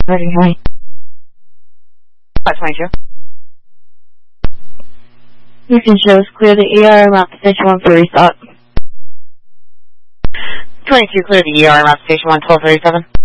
Ready, hi. 522. Houston shows clear the ER around station 1 for restock. 22, clear the ER around station 1, 1237.